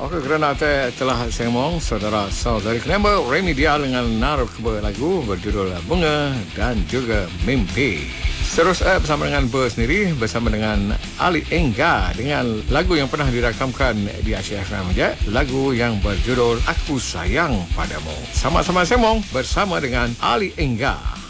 Maka kerana telah semong saudara-saudari kenapa Remy Dia dengan narkoba lagu berjudul Bunga dan juga Mimpi. Terus bersama dengan Ber sendiri bersama dengan Ali Enggar dengan lagu yang pernah dirakamkan di Asia FM je, lagu yang berjudul Aku Sayang Padamu. Sama-sama semong bersama dengan Ali Enggar.